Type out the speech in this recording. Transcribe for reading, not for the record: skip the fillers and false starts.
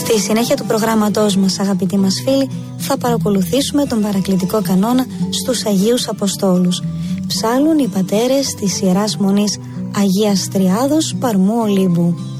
Στη συνέχεια του προγράμματός μας, αγαπητοί μας φίλοι, θα παρακολουθήσουμε τον παρακλητικό κανόνα στους Αγίους Αποστόλους. Ψάλλουν οι πατέρες της Ιεράς Μονής Αγίας Τριάδος Παρμού Ολύμπου.